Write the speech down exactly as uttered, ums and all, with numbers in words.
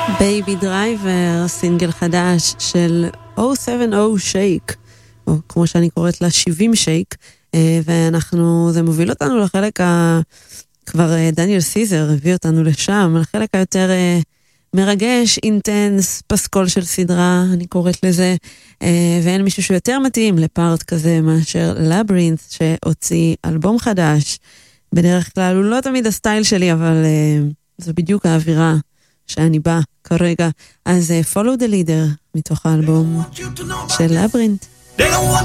בייבי דרייבר, סינגל חדש של או שבעים שייק, או כמו שאני קוראת לה שבעים שייק, ואנחנו, זה מוביל אותנו לחלק ה... כבר דניאל סיזר הביא אותנו לשם, לחלק היותר מרגש, אינטנס, פסקול של סדרה, אני קוראת לזה, ואין מישהו שיותר מתאים לפארט כזה מאשר לברינת' שהוציא אלבום חדש. בדרך כלל הוא לא תמיד הסטייל שלי, אבל זו בדיוק האווירה שאני באה כרגע. אז follow the leader מתוך האלבום של לברינת'. They don't want